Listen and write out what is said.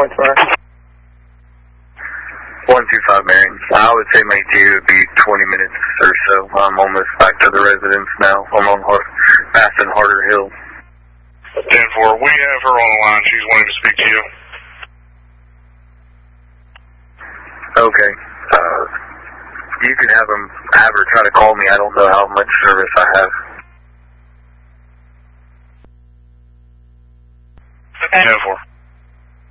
Lawrenceburg. 125 Marion. I would say my ETA would be 20 minutes or so. I'm almost back to the residence now. I'm on Baston Harder Hill. 10-4, we have her on the line. She's wanting to speak to you. Okay. You can have her try to call me. I don't know how much service I have. Okay. 10-4.